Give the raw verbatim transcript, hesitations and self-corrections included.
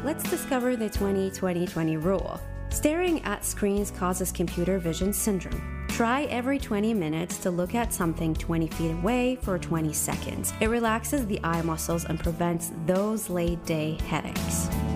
let's discover the twenty twenty twenty rule. Staring at screens causes computer vision syndrome. Try every twenty minutes to look at something twenty feet away for twenty seconds. It relaxes the eye muscles and prevents those late day headaches.